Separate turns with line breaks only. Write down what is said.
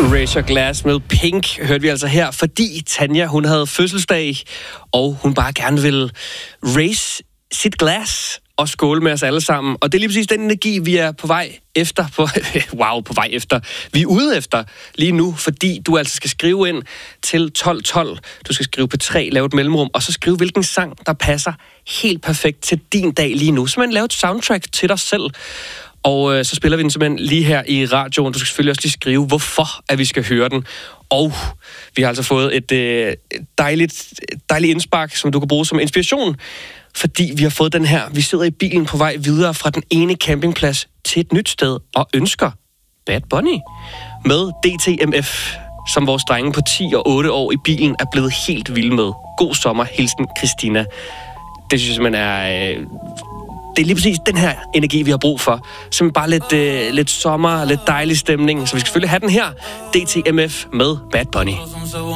Raise Your Glass med Pink hørte vi altså her, fordi Tanja, hun havde fødselsdag, og hun bare gerne ville raise sit glas og skåle med os alle sammen. Og det er lige præcis den energi, vi er på vej efter. Vi er ude efter lige nu, fordi du altså skal skrive ind til 1212. Du skal skrive på 3, lave et mellemrum, og så skrive, hvilken sang, der passer helt perfekt til din dag lige nu. Så man laver et soundtrack til dig selv. Og så spiller vi den simpelthen lige her i radioen. Du skal selvfølgelig også lige skrive, hvorfor at vi skal høre den. Og vi har altså fået et dejligt indspark, som du kan bruge som inspiration. Fordi vi har fået den her. Vi sidder i bilen på vej videre fra den ene campingplads til et nyt sted og ønsker Bad Bunny med DTMF, som vores drenge på 10 og 8 år i bilen er blevet helt vilde med. God sommer, hilsen Christina. Det synes jeg simpelthen er... Det er lige præcis den her energi, vi har brug for. Simpelthen bare lidt sommer, lidt dejlig stemning. Så vi skal selvfølgelig have den her. DTMF med Bad Bunny.